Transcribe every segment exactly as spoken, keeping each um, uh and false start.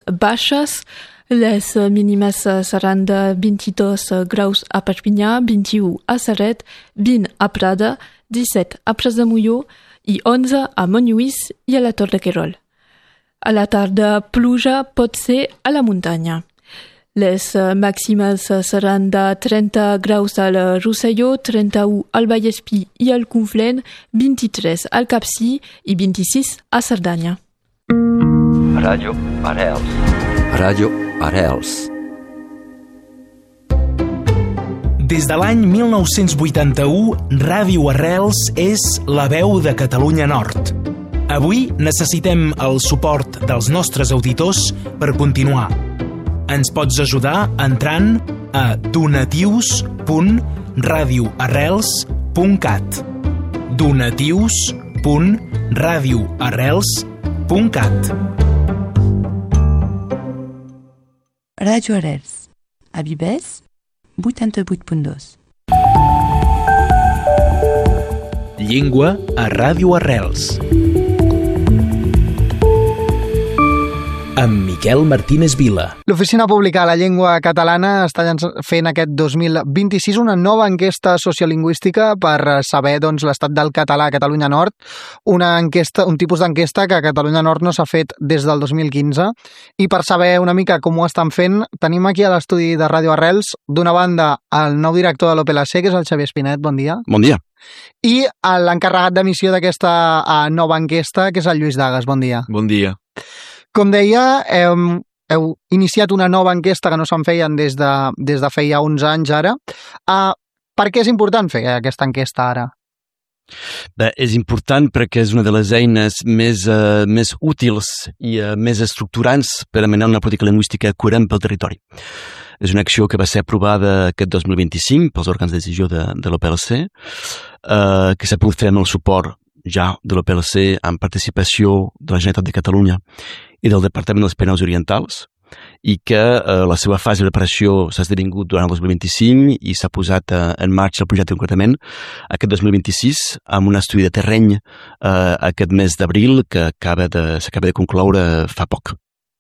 baixes. Les mínimes seran de vint-i-dos graus a Perpinyà, vint-i-u a Ceret, vint a Prada, disset a Pras de Molló i onze a Montlluís i a la Tor de Querol. A la tarda, pluja pot ser a la muntanya. Les màximes seran de trenta graus al Rosselló, trenta-u al Vallespí i al Conflent, vint-i-tres al Capcir i vint-i-sis a Cerdanya. Ràdio Arrels. Ràdio Arrels. Des de l'any mil nou-cents vuitanta-u, Ràdio Arrels és la veu de Catalunya Nord. Avui necessitem el suport dels nostres auditors per continuar. Ens pots ajudar entrant a donatius punt radioarrels punt cat. donatius punt radioarrels punt cat. Ràdio Arrels, a Vives, vuitanta-vuit punt dos. Llengua a Ràdio Arrels. Amb Miquel Martínez Vila. L'Oficina Pública de la Llengua Catalana està fent aquest dos mil vint-i-sis una nova enquesta sociolingüística per saber doncs, l'estat del català a Catalunya Nord, una enquesta, un tipus d'enquesta que a Catalunya Nord no s'ha fet des del dos mil quinze, i per saber una mica com ho estan fent, tenim aquí a l'estudi de Ràdio Arrels, d'una banda, el nou director de l'O P L C, que és el Xavier Espinet, bon dia. Bon dia. I l'encarregat d'emissió d'aquesta nova enquesta, que és el Lluís Dagas, bon dia. Bon dia. Com deia, heu, heu iniciat una nova enquesta que no se'n feien des de, des de feia onze anys ara. Uh, per què és important fer aquesta enquesta ara? Bé, és important perquè és una de les eines més, uh, més útils i uh, més estructurants per a menar una política lingüística coherent pel territori. És una acció que va ser aprovada aquest dos mil vint-i-cinc pels òrgans de decisió de, de l'O P L C, uh, que s'ha pogut fer amb el suport ja de l'O P L C amb participació de la Generalitat de Catalunya i del Departament dels Pirineus Orientals, i que eh, la seva fase de preparació s'ha esdevingut durant el dos mil vint-i-cinc i s'ha posat eh, en marxa el projecte concretament aquest dos mil vint-i-sis amb un estudi de terreny eh, aquest mes d'abril que acaba de, s'acaba de concloure fa poc.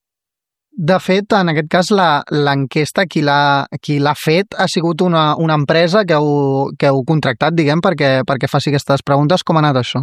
De fet, en aquest cas, la, l'enquesta, qui l'ha, qui l'ha fet ha sigut una, una empresa que heu, que heu contractat, diguem, perquè, perquè faci aquestes preguntes. Com ha anat això?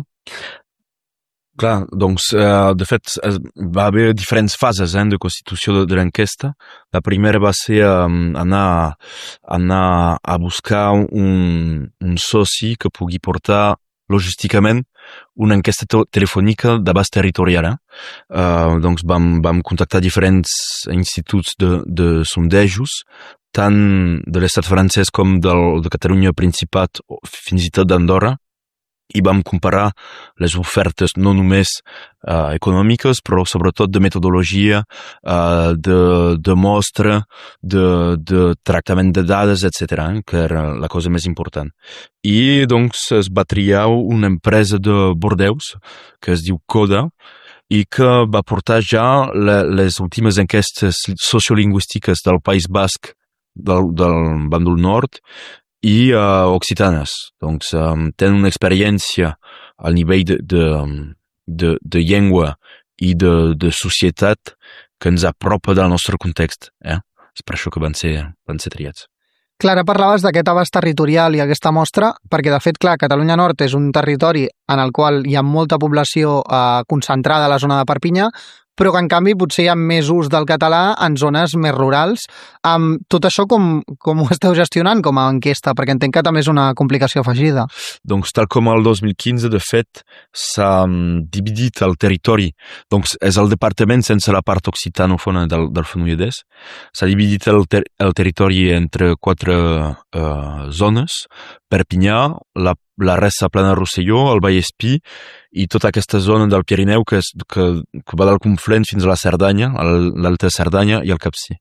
Clar, doncs, eh, de fet, es, va haver diferents fases eh, de constitució de, de l'enquesta. La primera va ser um, anar, anar a buscar un, un soci que pugui portar logísticament una enquesta te- telefònica d'abast territorial. Eh? Uh, doncs vam, vam contactar diferents instituts de, de sondejos, tant de l'estat francès com del, de Catalunya Principat, fins i tot d'Andorra, i vam comparar les ofertes no només uh, econòmiques, però sobretot de metodologia, uh, de, de mostra, de, de tractament de dades, etcètera, eh, que era la cosa més important. I doncs es va triar una empresa de Bordeus, que es diu Coda, i que va portar ja le, les últimes enquestes sociolingüístiques del País Basc, del, del bàndol nord, i uh, occitanes. Doncs um, tenen una experiència al nivell de, de, de, de llengua i de, de societat que ens apropa del nostre context. Eh? És per això que van ser, van ser triats. Clara, parlaves d'aquest abast territorial i aquesta mostra, perquè de fet, clar, Catalunya Nord és un territori en el qual hi ha molta població eh, concentrada a la zona de Perpinyà, però que en canvi potser hi ha més ús del català en zones més rurals. Um, tot això com, com ho esteu gestionant com a enquesta? Perquè entenc que també és una complicació afegida. Doncs tal com el dos mil quinze, de fet, s'ha um, dividit el territori. Doncs és el departament sense la part occitanòfona del, del Fenolledès. S'ha dividit el, ter- el territori entre quatre uh, zones: Perpinyà, la, la Ressa Plana Rosselló, el Vallespí i tota aquesta zona del Pirineu que, és, que, que va del Conflent fins a la Cerdanya, l'Alta Cerdanya i el Capcir.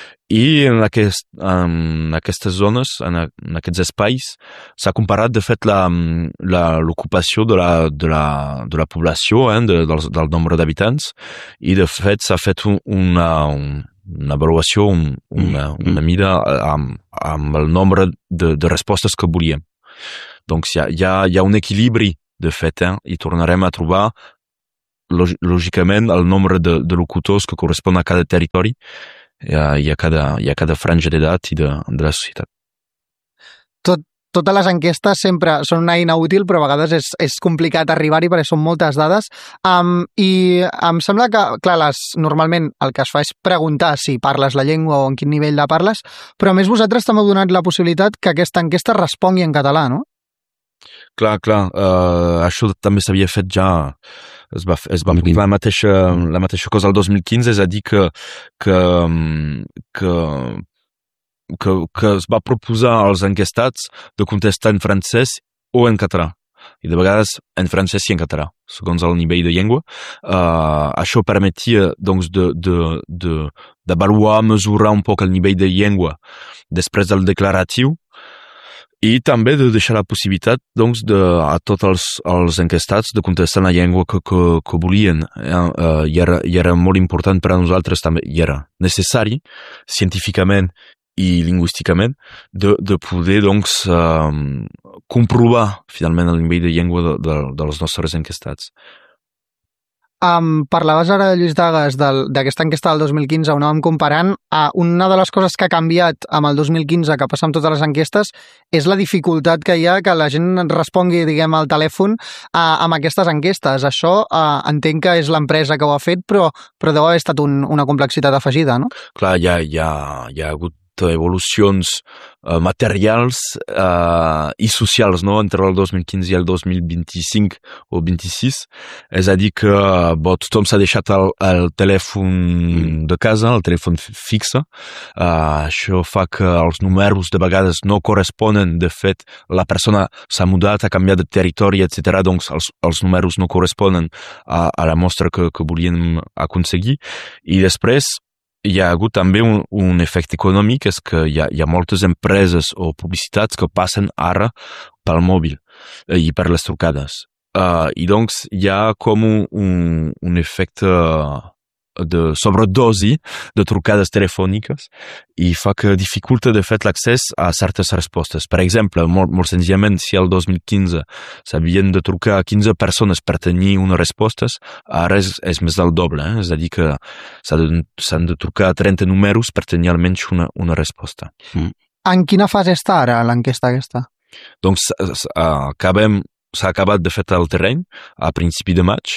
I en, aquest, en aquestes zones, en, en aquests espais, s'ha comparat, de fet, la, la, l'ocupació de la, de la, de la població, eh, de, del, del nombre d'habitants, i, de fet, s'ha fet un, una, un, una avaluació, un, una, una mida amb, amb el nombre de, de respostes que volíem. Doncs hi ha, hi ha, hi ha un equilibri, de fet, eh, i tornarem a trobar lògicament el nombre de, de locutors que correspon a cada territori i a, i a, cada, i a cada franja d'edat i de, de la societat. Tot, totes les enquestes sempre són una eina útil, però a vegades és, és complicat arribar-hi perquè són moltes dades. Um, I em sembla que, clar, les, normalment el que es fa és preguntar si parles la llengua o en quin nivell la parles, però a més vosaltres també heu donat la possibilitat que aquesta enquesta respongui en català, no? Clar, clar, uh, això també s'havia fet ja, es va, es va la mateixa, la mateixa cosa el dos mil quinze, és a dir que, que, que Que, que es va proposar als enquestats de contestar en francès o en català. I de vegades en francès i en català, segons el nivell de llengua. Uh, això permetia doncs, de, de, de, d'avaluar, mesurar un poc el nivell de llengua després del declaratiu i també de deixar la possibilitat doncs, de, a tots els, els enquestats de contestar en la llengua que, que, que volien. Uh, i, era, I era molt important per a nosaltres també, i era necessari científicament i lingüísticament, de, de poder, doncs, eh, comprovar, finalment, el nivell de llengua de, de, dels nostres enquestats. Um, parlaves ara, Lluís Dagas, d'aquesta enquesta del dos mil quinze, on anàvem comparant. Uh, una de les coses que ha canviat amb el dos mil quinze, que passa amb totes les enquestes, és la dificultat que hi ha que la gent respongui, diguem, al telèfon uh, amb aquestes enquestes. Això uh, entenc que és l'empresa que ho ha fet, però, però deu haver estat un, una complexitat afegida, no? Clar, hi ha, hi ha, hi ha hagut evolucions uh, materials uh, i socials, no? Entre el dos mil quinze i el dos mil vint-i-cinc o vint-i-sis. És a dir que bo, tothom s'ha deixat el, el telèfon mm. de casa, el telèfon fixe. Uh, això fa que els números de vegades no corresponen. De fet, la persona s'ha mudat, ha canviat de territori, etcètera. Doncs els, els números no corresponen a, a la mostra que, que volíem aconseguir. I després hi ha hagut també un, un efecte econòmic, és que hi ha, hi ha moltes empreses o publicitats que passen ara pel mòbil eh, i per les trucades. Uh, I doncs hi ha com un, un, un efecte de sobredosi de trucades telefòniques i fa que dificulta de fet l'accés a certes respostes. Per exemple, molt, molt senzillament, si el dos mil quinze s'havien de trucar a quinze persones per tenir unes respostes, ara és, és més del doble, eh? És a dir que s'han de, s'han de trucar a trenta números per tenir almenys una, una resposta. Mm. En quina fase està ara l'enquesta aquesta? Doncs acabem s'ha acabat de fet el terreny a principi de maig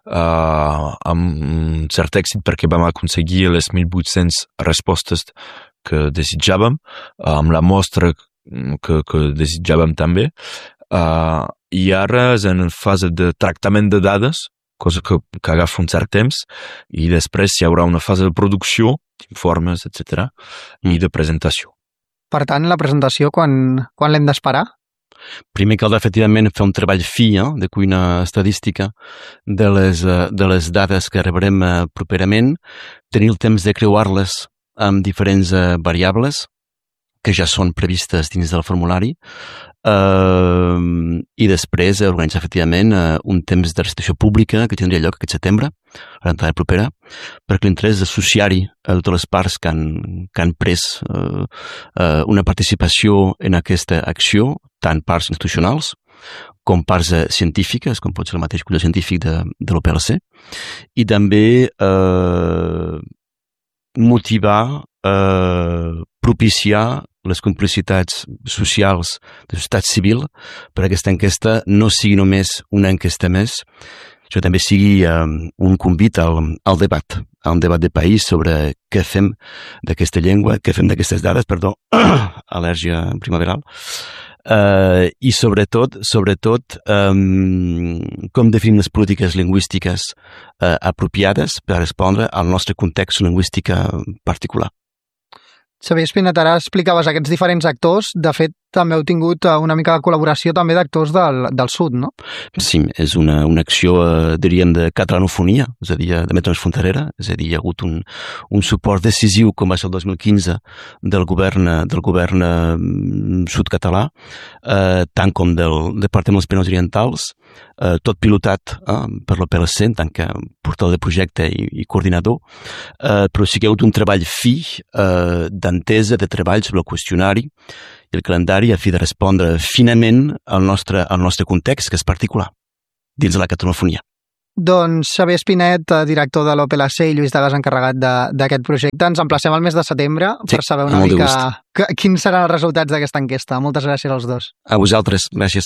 uh, amb un cert èxit perquè vam aconseguir les mil vuit-centes respostes que desitjàvem, uh, amb la mostra que, que desitjàvem també. Uh, I ara és en fase de tractament de dades, cosa que, que agafa un cert temps, i després hi haurà una fase de producció, d'informes, etcètera, i de presentació. Per tant, la presentació, quan, quan l'hem d'esperar? Primer caldrà efectivament fer un treball fi eh, de cuina estadística de les, de les dades que rebrem eh, properament, tenir el temps de creuar-les amb diferents eh, variables que ja són previstes dins del formulari eh, i després eh, organitzar efectivament eh, un temps de recitació pública que tindria lloc aquest setembre, a l'entrada propera, perquè l'interès d'associar-hi a totes les parts que han, que han pres eh, eh, una participació en aquesta acció, tant parts institucionals com parts científiques, com pot ser el mateix comitè científic de, de l'O P L C, i també eh, motivar, eh, propiciar les complicitats socials de societat civil per aquesta enquesta no sigui només una enquesta més, això també sigui eh, un convit al, al debat, a un debat de país sobre què fem d'aquesta llengua, què fem d'aquestes dades, perdó, al·lèrgia primaveral, Uh, i sobretot, sobretot um, com definim les polítiques lingüístiques uh, apropiades per respondre al nostre context lingüístic particular. Xavier Espinat, ara explicaves aquests diferents actors. De fet, també heu tingut una mica de col·laboració també d'actors del, del sud, no? Sí, és una, una acció, eh, diríem, de catalanofonia, és a dir, de metro fronterera, és a dir, hi ha hagut un, un suport decisiu, com va ser el dos mil quinze, del govern, del govern eh, sud-català, eh, tant com del Departament dels Pirineus Orientals, eh, tot pilotat eh, per l'O P L C, en tant que portador de projecte i, i coordinador, eh, però sí que hi ha hagut un treball fi eh, d'entesa, de treball sobre el qüestionari i el calendari a fi de respondre finament al nostre, al nostre context, que és particular, dins de la catalanofonia. Doncs Xavier Espinet, director de l'Opel A C i Lluís Dagas, encarregat d'aquest projecte. Ens emplacem al mes de setembre sí, per saber una mica que, quins seran els resultats d'aquesta enquesta. Moltes gràcies als dos. A vosaltres, gràcies.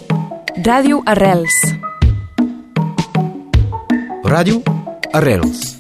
Ràdio Arrels. Ràdio Arrels.